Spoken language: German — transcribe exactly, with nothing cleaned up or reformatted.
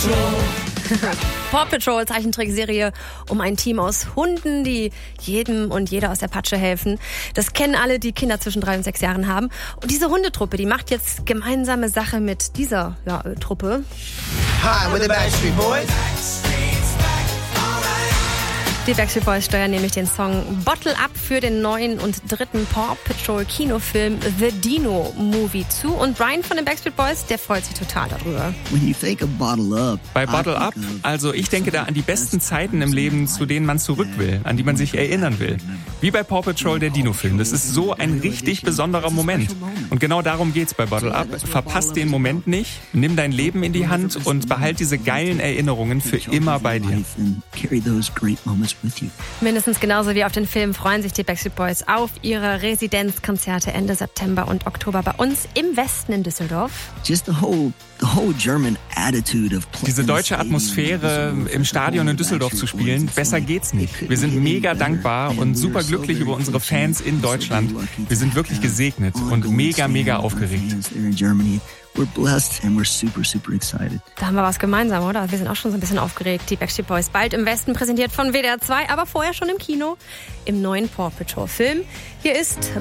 Patrol. Paw Patrol, Zeichentrickserie um ein Team aus Hunden, die jedem und jeder aus der Patsche helfen. Das kennen alle, die Kinder zwischen drei und sechs Jahren haben. Und diese Hundetruppe, die macht jetzt gemeinsame Sache mit dieser ja, Truppe. Hi, we're the Backstreet Boys. Die Backstreet Boys steuern nämlich den Song Bottle Up für den neuen und dritten Paw Patrol Kinofilm The Dino Movie zu. Und Brian von den Backstreet Boys, der freut sich total darüber. Bei Bottle Up, also ich denke da an die besten Zeiten im Leben, zu denen man zurück will, an die man sich erinnern will. Wie bei Paw Patrol, der Dino-Film. Das ist so ein richtig besonderer Moment. Und genau darum geht's bei Bottle Up. Verpass den Moment nicht, nimm dein Leben in die Hand und behalt diese geilen Erinnerungen für immer bei dir. Mindestens genauso wie auf den Film freuen sich die Backstreet Boys auf ihre Residenzkonzerte Ende September und Oktober bei uns im Westen in Düsseldorf. Diese deutsche Atmosphäre im Stadion in Düsseldorf zu spielen, besser geht's nicht. Wir sind mega dankbar und super glücklich über unsere Fans in Deutschland. Wir sind wirklich gesegnet und mega, mega aufgeregt. We're blessed and we're super, super excited. Da haben wir was gemeinsam, oder? Wir sind auch schon so ein bisschen aufgeregt. Die Backstreet Boys bald im Westen, präsentiert von W D R zwei, aber vorher schon im Kino im neuen Paw Patrol Film. Hier ist